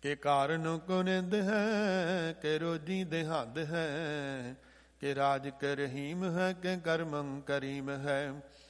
ਕਿ ਕਾਰਨ ਕੋ ਨਿੰਦ ਹੈ, ਕਿ ਰੋਜੀ ਦੇਹੰਦ ਹੈ, ਕਿ ਰਾਜ ਕਰ ਰਹੀਮ ਹੈ, ਕਿ ਕਰਮੰ ਕਰੀਮ ਹੈ।